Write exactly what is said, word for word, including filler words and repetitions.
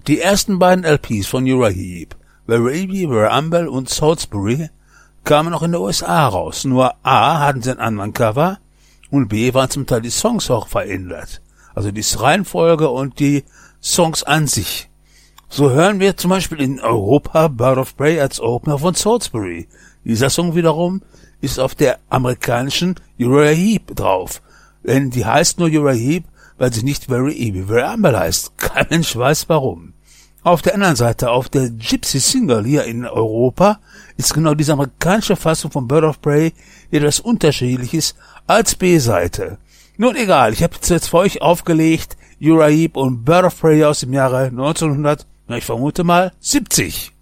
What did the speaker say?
Die ersten beiden L Ps von Uriah Heep, Where Eevee, Where Umble und Salisbury, kamen noch in den U S A raus. Nur A hatten sie einen anderen Cover und B waren zum Teil die Songs auch verändert. Also die Reihenfolge und die Songs an sich. So hören wir zum Beispiel in Europa Bird of Prey als Opener von Salisbury. Dieser Song wiederum ist auf der amerikanischen Uriah Heep drauf. Denn die heißt nur Uriah Heep, weil sie nicht Where Eevee, Where Umble heißt. Kein Mensch weiß warum. Auf der anderen Seite, auf der Gypsy Single hier in Europa, ist genau diese amerikanische Fassung von Bird of Prey etwas Unterschiedliches als B-Seite. Nun egal, ich habe jetzt für euch aufgelegt Uriah Heep und Bird of Prey aus dem Jahre neunzehnhundert, ich vermute mal, siebzig.